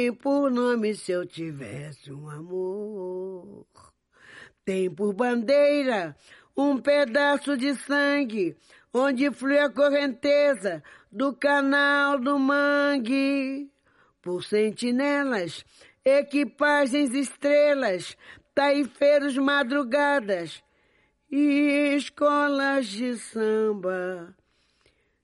por nome se eu tivesse um amor. Tem por bandeira um pedaço de sangue, onde flui a correnteza do canal do mangue. Por sentinelas, equipagens estrelas, taifeiros madrugadas e escolas de samba